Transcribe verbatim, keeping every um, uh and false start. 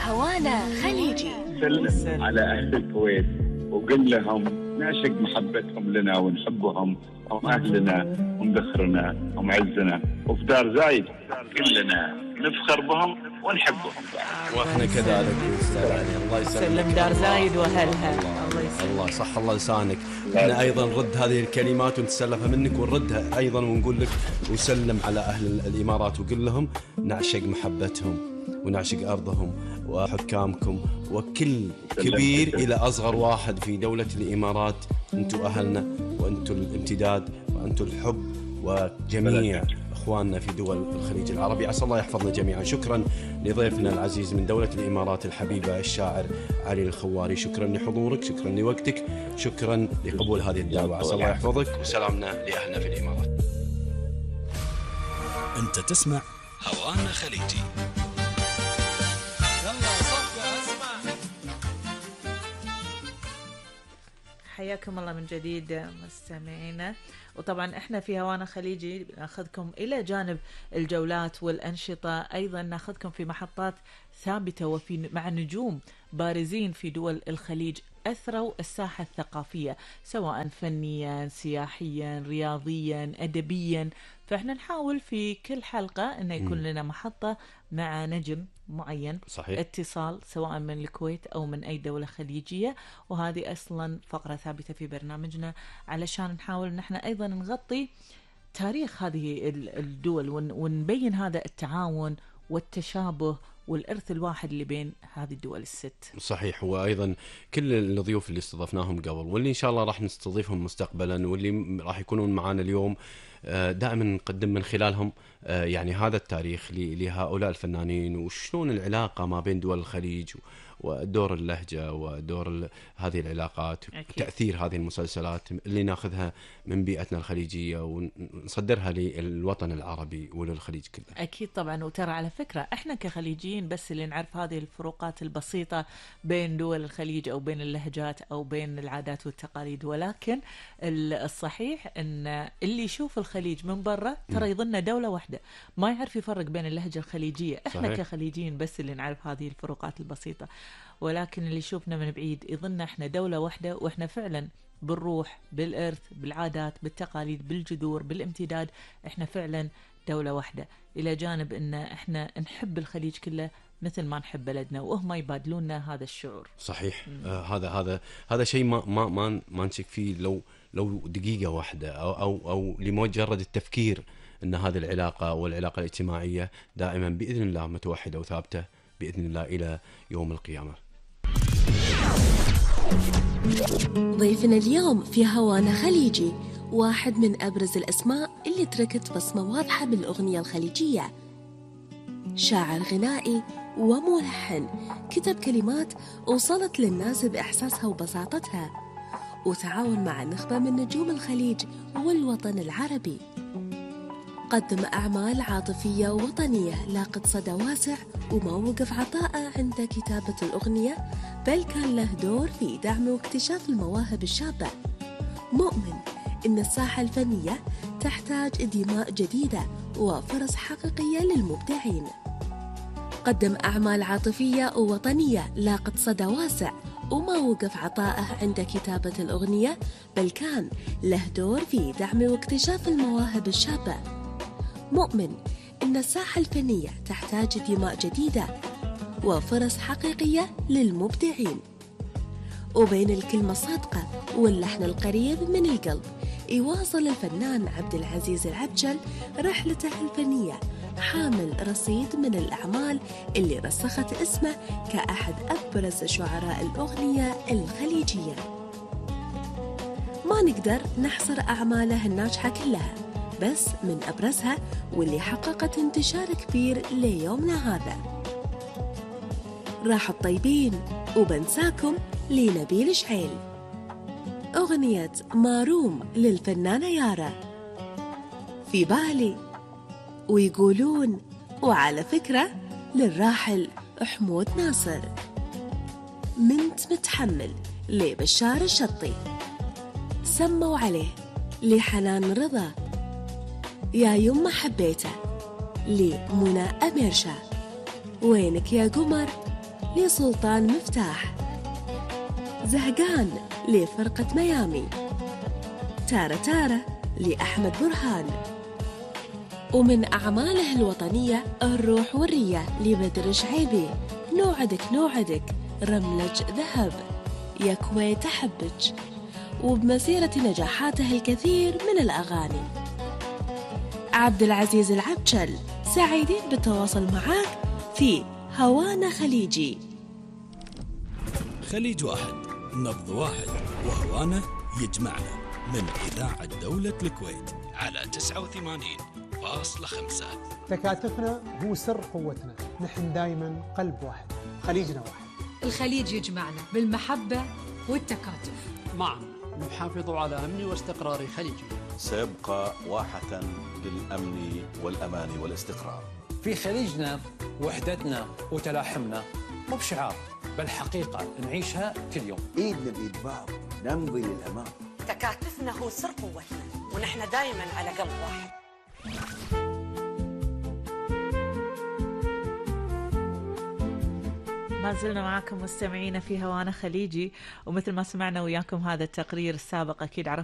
هوانا خليجي. سلم على أهل الكويت وقل لهم نعشق محبتهم لنا ونحبهم، هم أهلنا هم ذخرنا هم عزنا، وفي دار زايد كلنا نفخر بهم ونحبهم. واحنا كذلك استاذ علي، الله يسلمك. سلم دار زايد واهلها. الله يسلمك. الله صح الله لسانك. احنا ايضا نرد هذه الكلمات ونتسلفها منك ونردها ايضا ونقول لك وسلم على اهل الامارات وقل لهم نعشق محبتهم ونعشق ارضهم وحكامكم وكل كبير الى اصغر واحد في دوله الامارات. انتم اهلنا وانتم الامتداد وانتم الحب وجميع اخواننا في دول الخليج العربي. عسى الله يحفظنا جميعا. شكرا لضيفنا العزيز من دولة الامارات الحبيبة الشاعر علي الخواري، شكرا لحضورك، شكرا لوقتك، شكرا لقبول هذه الدعوة. عسى الله يحفظك وسلامنا لاهلنا في الامارات. انت تسمع هوانا خليجي. حياكم الله من جديد مستمعينا. وطبعا احنا في هوانا خليجي ناخذكم الى جانب الجولات والانشطه، ايضا ناخذكم في محطات ثابته وفي مع نجوم بارزين في دول الخليج اثروا الساحه الثقافيه سواء فنيا سياحيا رياضيا ادبيا. فاحنا نحاول في كل حلقه انه يكون لنا محطه مع نجم معين. صحيح. اتصال سواء من الكويت او من اي دوله خليجيه، وهذه اصلا فقره ثابته في برنامجنا علشان نحاول ان احنا ايضا نغطي تاريخ هذه الدول ونبين هذا التعاون والتشابه والإرث الواحد اللي بين هذه الدول الست. صحيح. وأيضا كل الضيوف اللي استضفناهم قبل واللي إن شاء الله راح نستضيفهم مستقبلا واللي راح يكونون معنا اليوم دائما نقدم من خلالهم يعني هذا التاريخ لهؤلاء الفنانين وشلون العلاقة ما بين دول الخليج ودور اللهجة ودور هذه العلاقات وتأثير هذه المسلسلات اللي ناخذها من بيئتنا الخليجية ونصدرها للوطن العربي وللخليج كله. أكيد طبعا. وترى على فكرة احنا كخليجيين بس اللي نعرف هذه الفروقات البسيطة بين دول الخليج أو بين اللهجات أو بين العادات والتقاليد، ولكن الصحيح أن اللي يشوف الخليج من برا ترى يظن دولة واحدة، ما يعرف يفرق بين اللهجة الخليجية. احنا صحيح. كخليجيين بس اللي نعرف هذه الفروقات البسيطة، ولكن اللي يشوفنا من بعيد يظن احنا دولة واحدة، واحنا فعلا بالروح بالإرث بالعادات بالتقاليد بالجذور بالامتداد احنا فعلا دولة واحدة، إلى جانب ان احنا نحب الخليج كله مثل ما نحب بلدنا وهم يبادلوننا هذا الشعور. صحيح. آه هذا هذا هذا شيء ما ما ما ما نشك فيه لو لو دقيقة واحدة أو أو أو لمجرد التفكير ان هذه العلاقة والعلاقة الاجتماعية دائما بإذن الله متوحدة وثابتة بإذن الله إلى يوم القيامة. ضيفنا اليوم في هوانا خليجي واحد من أبرز الأسماء اللي تركت بصمة واضحة بالأغنية الخليجية، شاعر غنائي وملحن كتب كلمات وصلت للناس بإحساسها وبساطتها، وتعاون مع نخبة من نجوم الخليج والوطن العربي. قدم أعمال عاطفية ووطنية لاقت صدى واسع وما وقف عطاءه عند كتابة الأغنية، بل كان له دور في دعم واكتشاف المواهب الشابة. مؤمن إن الساحة الفنية تحتاج دماء جديدة وفرص حقيقية للمبدعين. قدم أعمال عاطفية ووطنية لاقت صدى واسع وما وقف عطاءه عند كتابة الأغنية، بل كان له دور في دعم واكتشاف المواهب الشابة. مؤمن إن الساحة الفنية تحتاج دماء جديدة وفرص حقيقية للمبدعين. وبين الكلمة الصادقة واللحن القريب من القلب يواصل الفنان عبد العزيز العبجل رحلته الفنية حامل رصيد من الأعمال اللي رسخت اسمه كأحد أبرز شعراء الأغنية الخليجية. ما نقدر نحصر أعماله الناجحة كلها، بس من أبرزها واللي حققت انتشار كبير ليومنا هذا راح الطيبين وبنساكم لنبيل شعيل، أغنية ماروم للفنانة يارا، في بالي، ويقولون، وعلى فكرة للراحل حمود ناصر، منت متحمل لبشار الشطي، سموا عليه لحنان رضا، يا يما حبيته لمنى أميرشا، وينك يا قمر لسلطان مفتاح، زهقان لفرقة ميامي، تارة تارة لأحمد برهان. ومن أعماله الوطنية الروح والرية لبدر شعيبي، نوعدك نوعدك، رملج ذهب، يا كويت أحبك، وبمسيرة نجاحاته الكثير من الأغاني. عبد العزيز العبجل، سعيدين بالتواصل معك في هوانا خليجي. خليج واحد، نبض واحد، وهوانا يجمعنا، من إذاعة دولة الكويت على تسعة وثمانين فاصلة خمسة. تكاتفنا هو سر قوتنا، نحن دائما قلب واحد، خليجنا واحد. الخليج يجمعنا بالمحبة والتكاتف. معا نحافظ على أمن واستقرار خليجي. سيبقى واحة للأمن والأمان والاستقرار. في خليجنا وحدتنا وتلاحمنا مو بشعار، بل حقيقة نعيشها كل يوم. إيدنا بإيد بعض نمضي للأمام. تكاتفنا هو سر قوتنا، ونحن دائما على قلب واحد. ما زلنا معكم مستمعين في هوانا خليجي، ومثل ما سمعنا وياكم هذا التقرير السابق أكيد عرفنا